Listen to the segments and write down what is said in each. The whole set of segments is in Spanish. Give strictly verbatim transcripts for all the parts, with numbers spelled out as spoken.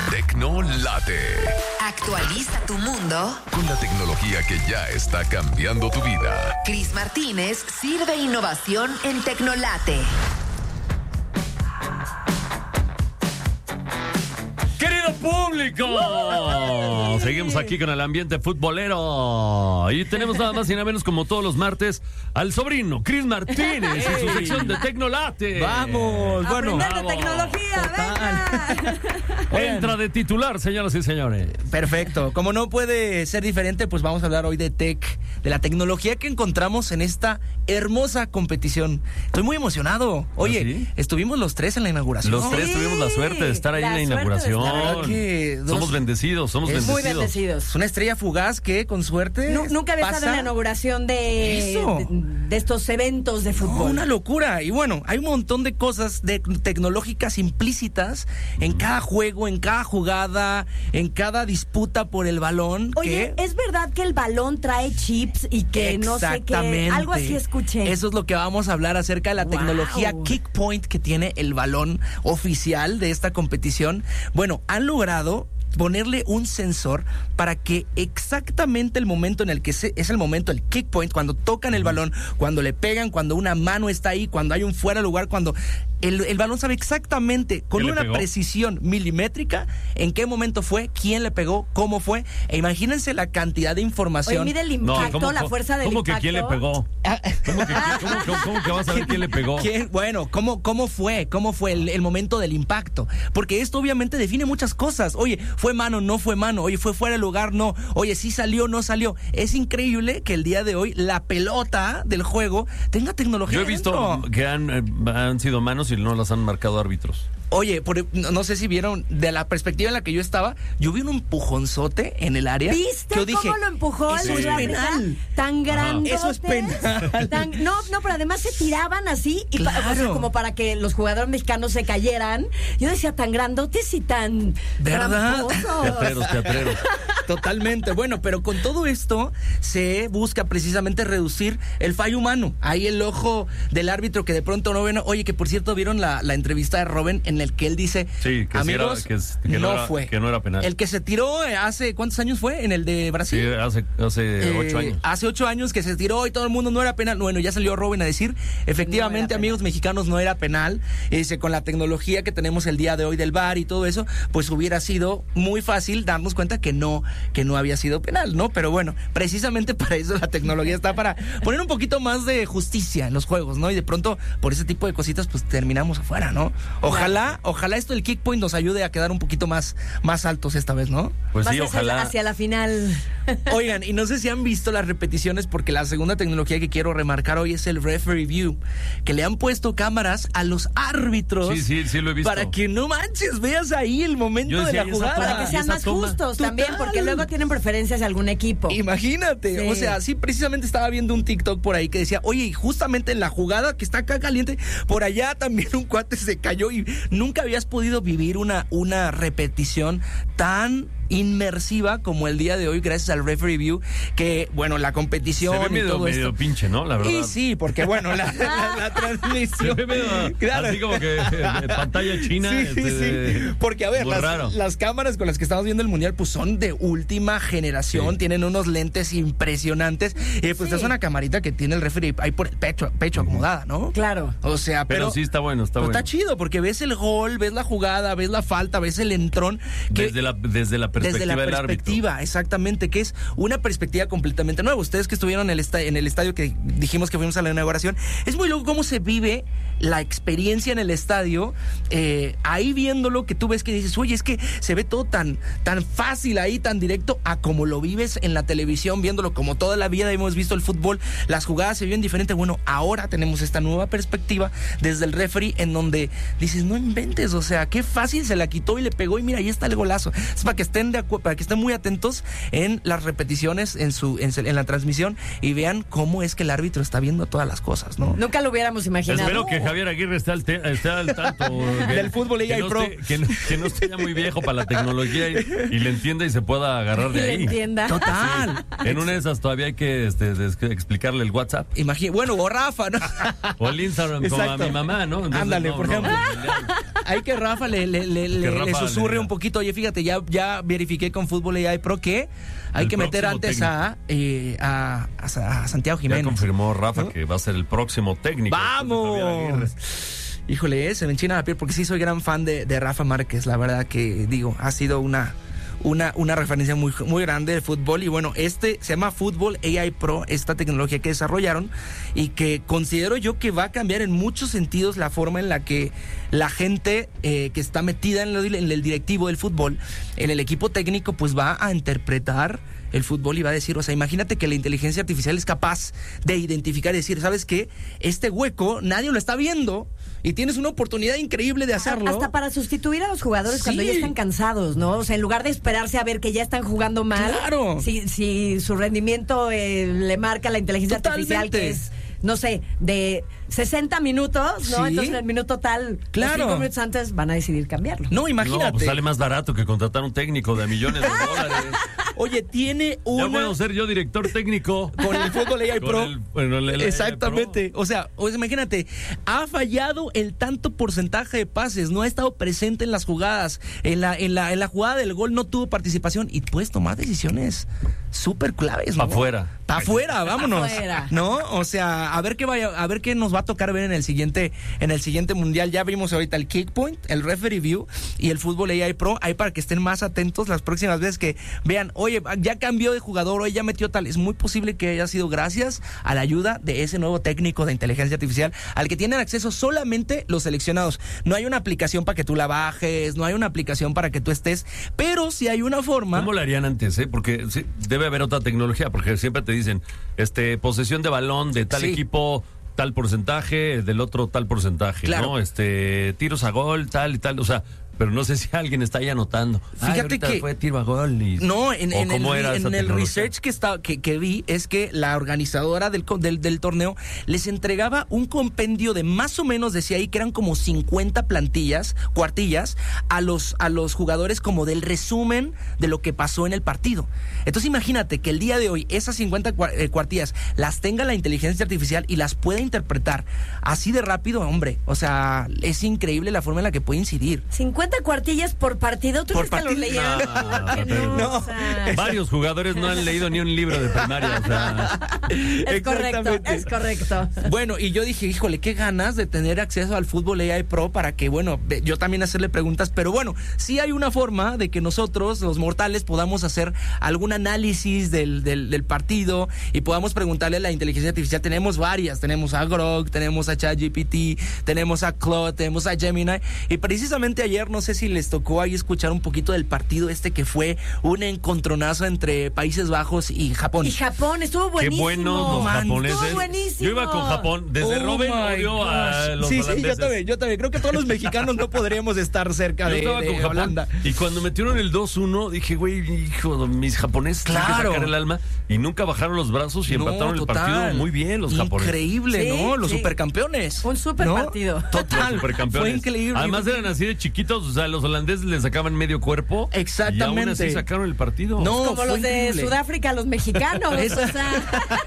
Tecnolate. Actualiza tu mundo Con la tecnología que ya está cambiando tu vida. Cris Martínez sirve innovación en Tecnolate. ¡Querido público! Seguimos aquí con el ambiente futbolero. Y tenemos nada más y nada menos, como todos los martes, al sobrino Cris Martínez en su sección de Tecnolate. ¡Vamos! Bueno, aprender de tecnología, venga. Entra de titular, señoras y señores. Perfecto. Como no puede ser diferente, pues vamos a hablar hoy de tech, de la tecnología que encontramos en esta hermosa competición. Estoy muy emocionado. Oye, ¿Ah, sí? Estuvimos los tres en la inauguración. Los tres Sí, tuvimos la suerte de estar ahí la en la suerte de inauguración. estar ahí. Que dos- Somos bendecidos, somos Es bendecidos. Muy bendecidos. Es una estrella fugaz que, con suerte, Nu- Nunca había estado en la pasa- inauguración de, Eso. de, de estos eventos de No, fútbol. una locura. Y bueno, hay un montón de cosas de tecnológicas implícitas en cada juego, en cada jugada, en cada disputa por el balón. Oye, que... ¿es verdad que el balón trae chips y que no sé qué? Exactamente. Algo así escuché. Eso es lo que vamos a hablar acerca de la Wow. tecnología Kick Point que tiene el balón oficial de esta competición. Bueno, han logrado ponerle un sensor para que exactamente el momento en el que se, es el momento, el kick point, cuando tocan el balón, cuando le pegan, cuando una mano está ahí, cuando hay un fuera de lugar, cuando el, el balón sabe exactamente, con ¿Quién le una pegó? precisión milimétrica, en qué momento fue, quién le pegó, cómo fue. E imagínense la cantidad de Oye, información. mide el No, impacto, ¿cómo, la cómo- fuerza del ¿Cómo impacto. que quién le pegó? ¿Cómo que, cómo, cómo- cómo que vas a ver quién le pegó? ¿Quién? Bueno, ¿cómo, cómo fue? ¿Cómo fue el, el momento del impacto? Porque esto obviamente define muchas cosas. Oye, ¿fue mano? ¿No fue mano? Oye, ¿fue fuera de lugar? No. Oye, ¿sí salió? ¿No salió? Es increíble que el día de hoy la pelota del juego tenga tecnología Yo he visto dentro. que han, eh, han sido manos y no las han marcado árbitros. Oye, por- no, no sé si vieron, de la perspectiva en la que yo estaba, yo vi un empujonzote en el área. ¿Viste que yo dije, cómo lo empujó eso el es árbitro? penal. Tan grandotes. Eso es penal. tan- no, no, pero además se tiraban así, y pa- Claro. o sea, como para que los jugadores mexicanos se cayeran. Yo decía, tan grandotes y tan ¿Verdad? tramposos. Teatreros, teatreros. Totalmente. Bueno, pero con todo esto se busca precisamente reducir el fallo humano. Ahí el ojo del árbitro que de pronto no ven. Oye, que por cierto vieron la, la entrevista de Robben en el que él dice, Sí, que sí amigos, era- que es- que no no era- fue. que no era penal. El que se tiró eh, hace, ¿cuántos años fue? En el de Sí, Brasil. hace, hace Eh, ocho años. Hace ocho años que se tiró y todo el mundo no era penal. Bueno, ya salió Robben a decir, efectivamente, No era amigos mexicanos, no era penal. Eh, dice, con la tecnología que tenemos el día de hoy del V A R y todo eso, pues hubiera sido muy fácil darnos cuenta que no, que no había sido penal, ¿no? Pero bueno, precisamente para eso la tecnología está, para poner un poquito más de justicia en los juegos, ¿no? Y de pronto, por ese tipo de cositas, pues terminamos afuera, ¿no? Ojalá, ojalá esto del kick point nos ayude a quedar un poquito más, más altos esta vez, ¿no? Pues Vas sí, hacia, ojalá. hacia la final. Oigan, y no sé si han visto las repeticiones, porque la segunda tecnología que quiero remarcar hoy es el referee view, que le han puesto cámaras a los árbitros. Sí, sí, sí lo he visto. Para que no manches, veas ahí el momento Yo decía, de ¿y la esa jugada. toma? Para que ¿Y sean esa más toma? justos Total. también, porque luego tienen preferencias de algún equipo. Imagínate, Sí. o sea, sí, precisamente estaba viendo un TikTok por ahí que decía, oye, y justamente en la jugada que está acá caliente, por allá también un cuate se cayó y nunca habías podido vivir una, una repetición tan inmersiva como el día de hoy gracias al referee view, que bueno, la competición Se ve y medio, todo medio esto. pinche, ¿no? La verdad. Y sí, porque bueno, la, la- la Se transmisión. ve medio Claro. así como que eh, pantalla china. Sí, sí, este, sí. Porque, a ver, muy raro. las, las cámaras con las que estamos viendo el mundial, pues son de última generación, Sí. tienen unos lentes impresionantes. Y pues Sí. es una camarita que tiene el referee ahí por el pecho, pecho acomodada, ¿no? Claro. O sea, Pero, pero. sí está bueno, está pero bueno. está chido, porque ves el gol, ves la jugada, ves la falta, ves el entrón. Que, Desde la, desde la perspectiva desde la del árbitro. perspectiva, exactamente, que es una perspectiva completamente nueva. Ustedes que estuvieron en el, esta- en el estadio que dijimos que fuimos a la inauguración, es muy loco cómo se vive la experiencia en el estadio, eh, ahí viéndolo, que tú ves que dices, oye, es que se ve todo tan, tan fácil ahí, tan directo, a como lo vives en la televisión, viéndolo como toda la vida hemos visto el fútbol, las jugadas se viven diferente. Bueno, ahora tenemos esta nueva perspectiva desde el referee, en donde dices, no inventes, o sea, qué fácil se la quitó y le pegó, y mira, ahí está el golazo. Es para que estén estén de acu- para que estén muy atentos en las repeticiones, en su en, en la transmisión y vean cómo es que el árbitro está viendo todas las cosas, ¿no? Nunca lo hubiéramos imaginado. Espero que Javier Aguirre esté al, te- esté al tanto que- Del fútbol que A I no Pro. esté- que, no, que no esté ya muy viejo para la tecnología y, y le entienda y se pueda agarrar de Que le ahí. entienda. Total. En una de esas todavía hay que este, des- explicarle el WhatsApp Imagina, bueno, o Rafa, ¿no? o el Instagram como a Exacto. mi mamá, ¿no? Entonces, Ándale, no, por no, ejemplo. no, Hay que Rafa le, le, le, le- Rafa le susurre le- un poquito. Oye, fíjate, ya, ya verifiqué con Fútbol A I Pro que hay El que meter próximo antes técnico. a, eh, a, a- a Santiago Ya Jiménez. confirmó Rafa ¿No? que va a ser el próximo técnico. después de Javier Aguirre. ¡Vamos! Híjole, eh, se me enchina la piel porque sí soy gran fan de, de Rafa Márquez. La verdad que, digo, ha sido una... Una, una referencia muy, muy grande de fútbol. Y bueno, este se llama Fútbol A I Pro, esta tecnología que desarrollaron y que considero yo que va a cambiar en muchos sentidos la forma en la que la gente eh, que está metida en, lo, en el directivo del fútbol, en el equipo técnico, pues va a interpretar el fútbol y va a decir, o sea, imagínate que la inteligencia artificial es capaz de identificar y decir, ¿sabes qué? Este hueco nadie lo está viendo y tienes una oportunidad increíble de hacerlo. Hasta para sustituir a los jugadores Sí. cuando ya están cansados, ¿no? O sea, en lugar de esperarse a ver que ya están jugando mal, Claro. si, si su rendimiento eh, le marca la inteligencia artificial, Totalmente. que es, no sé, de sesenta minutos, ¿no? Sí. Entonces en el minuto tal, Claro. los cinco minutos antes van a decidir cambiarlo. No, imagínate. No, pues sale más barato que contratar un técnico de millones de dólares. Oye, tiene Ya una... puedo ser yo director técnico. Con el fútbol A I Con Pro. el- bueno, el- el- el Exactamente. O sea, o sea, imagínate, ha fallado el tanto porcentaje de pases, no ha estado presente en las jugadas, en la, en la, en la jugada del gol no tuvo participación y puedes tomar decisiones súper claves, ¿no? Pa' fuera. Pa' afuera, vámonos. Pa' fuera. ¿No? O sea, a ver qué vaya, a ver qué nos va a tocar ver en el siguiente, en el siguiente mundial. Ya vimos ahorita el Kick Point, el Referee View y el Fútbol A I Pro. Ahí para que estén más atentos las próximas veces que vean, oye, ya cambió de jugador, hoy ya metió tal. Es muy posible que haya sido gracias a la ayuda de ese nuevo técnico de inteligencia artificial al que tienen acceso solamente los seleccionados. No hay una aplicación para que tú la bajes, no hay una aplicación para que tú estés, pero sí hay una forma. ¿Cómo lo harían antes, eh? Porque sí, debe haber otra tecnología, porque siempre te dicen, este, posesión de balón de tal Sí. equipo, tal porcentaje, del otro tal porcentaje, Claro. ¿no? Este, tiros a gol, tal y tal, o sea, pero no sé si alguien está ahí anotando. Ay, Fíjate ahorita que- fue tiro a gol y... No, en, ¿o en el, cómo era en esa el tecnología? research que, está, que, que vi es que la organizadora del, co- del, del torneo les entregaba un compendio de más o menos, decía ahí, que eran como cincuenta plantillas, cuartillas, a los, a los jugadores como del resumen de lo que pasó en el partido. Entonces imagínate que el día de hoy esas cincuenta cua- eh, cuartillas las tenga la inteligencia artificial y las pueda interpretar así de rápido, hombre. O sea, es increíble la forma en la que puede incidir. cincuenta cuartillas por partido, ¿tú Por crees que lo partido. leyeron? No, Que pero- no, No. o sea, Varios jugadores no han leído ni un libro de primaria, o sea... es correcto, Exactamente. es correcto. Bueno, y yo dije, híjole, qué ganas de tener acceso al fútbol A I Pro para que, bueno, ve- yo también hacerle preguntas, pero bueno, sí hay una forma de que nosotros, los mortales, podamos hacer algún análisis del, del, del partido y podamos preguntarle a la inteligencia artificial. Tenemos varias, tenemos a Grok, tenemos a ChatGPT, tenemos a Claude, tenemos a Gemini, y precisamente ayer, no sé si les tocó ahí escuchar un poquito del partido este que fue un encontronazo entre Países Bajos y Japón. Y Japón, estuvo Qué buenísimo. buenos los man. japoneses. Estuvo buenísimo. Yo iba con Japón. Desde Oh Robin my odio a gosh. los Sí, sí, yo holandeses. también, yo también. Creo que todos los mexicanos no podríamos estar cerca Yo de, estaba de con Japón Holanda. y cuando metieron el dos uno dije, güey, hijo, mis japoneses tienen que Claro. sacar el alma y nunca bajaron los brazos y No, empataron el total. partido muy bien los japoneses. Increíble, Sí, ¿no? Los sí. supercampeones. Un super ¿no? partido. Total. Los supercampeones. Fue increíble. Además eran así de chiquitos, o sea, los holandeses les sacaban medio cuerpo. Exactamente. Y aún así sacaron el partido. No, Como fue los de increíble. Sudáfrica, los mexicanos. Eso. O sea,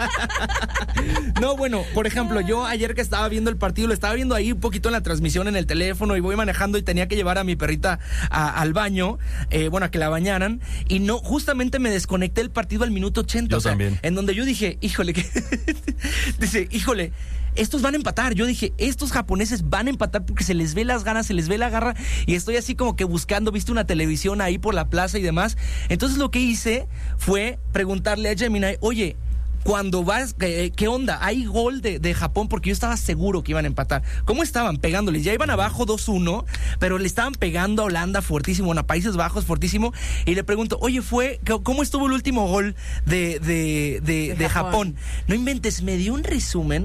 No, bueno, por ejemplo, yo ayer que estaba viendo el partido, lo estaba viendo ahí un poquito en la transmisión en el teléfono y voy manejando y tenía que llevar a mi perrita a- al baño, eh, bueno, a que la bañaran y no, justamente me desconecté el partido al minuto ochenta. Yo o sea, también. En donde yo dije, híjole, que dice, híjole, estos van a empatar. Yo dije, estos japoneses van a empatar porque se les ve las ganas, se les ve la garra y estoy así como que buscando, viste una televisión ahí por la plaza y demás. Entonces lo que hice fue preguntarle a Gemini, oye, cuando vas, ¿qué, qué onda? ¿Hay gol de, de Japón? Porque yo estaba seguro que iban a empatar. ¿Cómo estaban pegándoles? Ya iban abajo dos uno, pero le estaban pegando a Holanda fuertísimo, bueno, a Países Bajos fuertísimo. Y le pregunto, oye, fue ¿cómo estuvo el último gol de, de, de, De de Japón. Japón? No inventes, me dio un resumen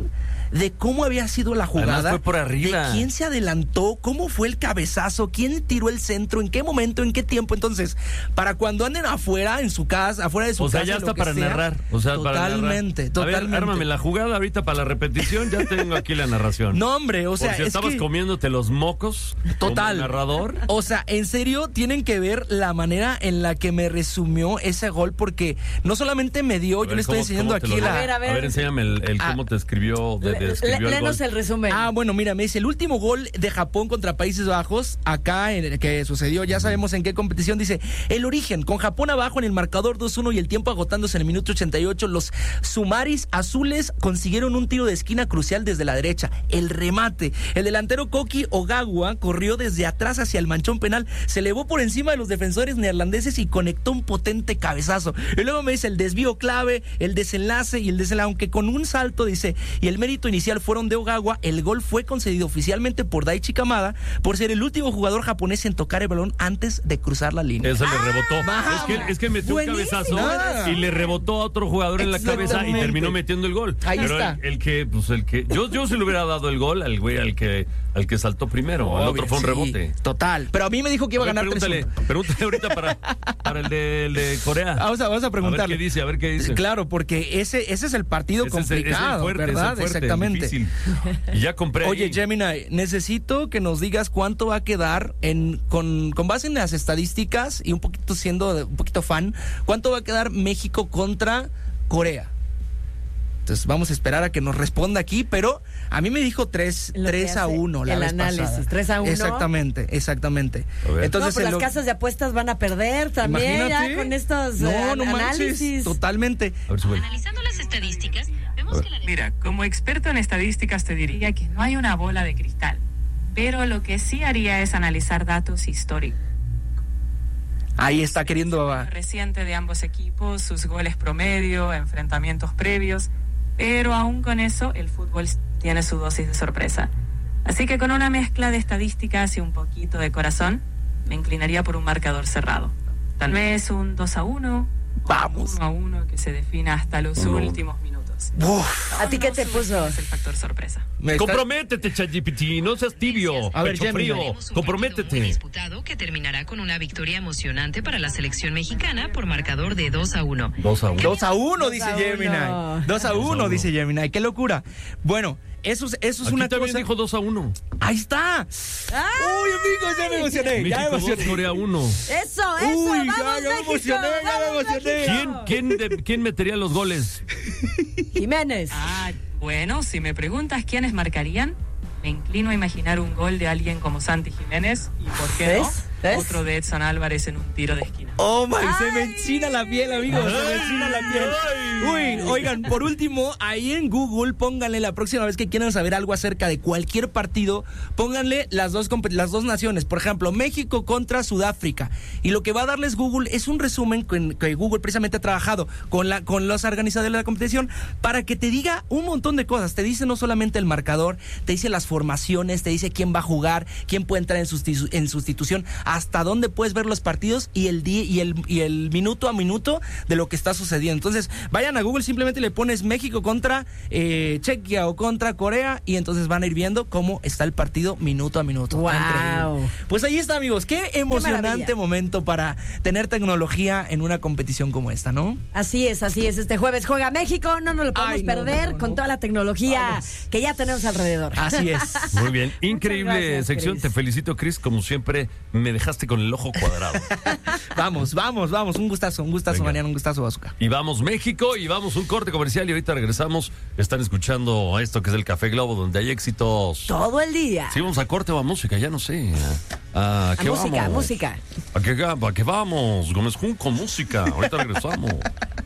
de cómo había sido la jugada. Además fue por arriba. De quién se adelantó, cómo fue el cabezazo, quién tiró el centro, en qué momento, en qué tiempo. Entonces, para cuando anden afuera, en su casa, afuera de su O sea, casa. ya lo está que para sea, narrar. O sea, para narrar. totalmente, totalmente. A ver, ármame la jugada ahorita para la repetición. Ya tengo aquí la narración. No, hombre, o sea, Por si es estabas que... comiéndote los mocos. Total. Como narrador. O sea, en serio, tienen que ver la manera en la que me resumió ese gol, porque no solamente me dio, A yo ver, le estoy ¿cómo- enseñando cómo te aquí lo- la... A ver, a ver. A ver, enséñame el, el Ah. cómo te escribió, de, de- Le- escribió le- el léenos gol. el resumen. Ah, bueno, mira, me dice, el último gol de Japón contra Países Bajos, acá en el que sucedió, ya sabemos en qué competición, dice, el origen, con Japón abajo en el marcador dos uno y el tiempo agotándose en el minuto ochenta y ocho, los Sumaris azules consiguieron un tiro de esquina crucial desde la derecha, el remate, el delantero Koki Ogawa corrió desde atrás hacia el manchón penal, se elevó por encima de los defensores neerlandeses y conectó un potente cabezazo. Y luego me dice el desvío clave, el desenlace y el desenlace, aunque con un salto, dice, y el mérito inicial fueron de Ogawa, el gol fue concedido oficialmente por Daichi Kamada por ser el último jugador japonés en tocar el balón antes de cruzar la línea. Eso le rebotó. vamos. Es que, es que metió Buenísimo. un cabezazo y le rebotó a otro jugador en la cabeza y Exactamente. terminó metiendo el gol. Ahí Pero está. El, el que, pues el que, yo, yo se le hubiera dado el gol al güey al que, al que saltó primero. El otro Obvio, fue un sí, rebote. Total. Pero a mí me dijo que iba a, A ver, ganar tres pregúntale, uno. pregúntale ahorita para, para el de, el de Corea. Vamos a, vamos a preguntarle. A ver qué dice, a ver qué dice. Claro, porque ese, ese es el partido Ese es el- complicado, es el fuerte, es el ¿verdad? fuerte, Exactamente. difícil. Y ya compré. Oye, ahí. Gemini, necesito que nos digas cuánto va a quedar en con, con base en las estadísticas y un poquito siendo un poquito fan, cuánto va a quedar México contra Corea. Entonces vamos a esperar a que nos responda aquí, pero a mí me dijo tres Lo que a hace uno la el vez análisis, pasada. tres a uno. Exactamente, exactamente. A ver. Entonces no, pues en las lo- casas de apuestas van a perder también Imagínate. ya con estos no, eh, no análisis. manches, totalmente. A ver, sube. Analizando las estadísticas, vemos que la Mira, como experto en estadísticas te diría que no hay una bola de cristal, pero lo que sí haría es analizar datos históricos. Ahí está queriendo a- Reciente de ambos equipos, sus goles promedio, enfrentamientos previos, pero aún con eso el fútbol tiene su dosis de sorpresa. Así que con una mezcla de estadísticas y un poquito de corazón, me inclinaría por un marcador cerrado. Tal vez un dos a uno, Vamos. uno a uno que se defina hasta los Uno. últimos minutos. Uf, ¿A ti qué te puso? Es el factor sorpresa. me está- Comprométete, ChatGPT, no seas tibio. A ver, pecho Gemini. frío. Tenemos un partido muy Comprométete. disputado que terminará con una victoria emocionante para la selección mexicana por marcador de dos a uno. Dos a uno. Dos a uno, dice Dos a Gemini. uno. Dos a uno, dice Gemini. Qué locura. Bueno, eso es, eso es Aquí una también cosa. dijo dos a uno. Ahí está. Uy, amigos, ya me emocioné. Ya me México dos, emocioné. Corea uno. Eso, eso, Uy, vamos ya, ya me México, emocioné, ya me vamos, emocioné. México. ¿Quién, quién, de- quién metería los goles? Jiménez. Ah, bueno, si me preguntas quiénes marcarían, me inclino a imaginar un gol de alguien como Santi Jiménez y, ¿por qué ¿Ves? no? ¿Ves? Otro de Edson Álvarez en un tiro de esquina. Oh, my, se me enchina la piel, amigos. Se me enchina la piel. Uy, oigan, por último, ahí en Google, pónganle la próxima vez que quieran saber algo acerca de cualquier partido, pónganle las dos, compe- las dos naciones. Por ejemplo, México contra Sudáfrica. Y lo que va a darles Google es un resumen que, que Google precisamente ha trabajado con, la, con los organizadores de la competición para que te diga un montón de cosas. Te dice no solamente el marcador, te dice las formaciones, te dice quién va a jugar, quién puede entrar en, sustitu- en sustitución, hasta dónde puedes ver los partidos y el día y el, y el minuto a minuto de lo que está sucediendo. Entonces, vayan a Google, simplemente le pones México contra eh, Chequia o contra Corea y entonces van a ir viendo cómo está el partido minuto a minuto. Wow. Increíble. Pues ahí está, amigos. Qué emocionante maravilla. momento para tener tecnología en una competición como esta, ¿no? Así es, así es. Este jueves juega México, no nos lo podemos Ay, no, perder no, no, con no. toda la tecnología Vamos. que ya tenemos alrededor. Así es. Muy bien, increíble gracias, sección. Chris. Te felicito, Chris. Como siempre, me dejaste con el ojo cuadrado. Vamos, vamos, vamos. Un gustazo, un gustazo, Venga. Mariano, un gustazo, Bazooka. Y vamos México y vamos un corte comercial y ahorita regresamos. Están escuchando esto que es el Café Globo, donde hay éxitos. Todo el día. Sí, vamos a corte o a música, ya no sé. ¿A, A qué música, vamos? música. ¿A qué, a qué vamos? Gómez Junco, música. Ahorita regresamos.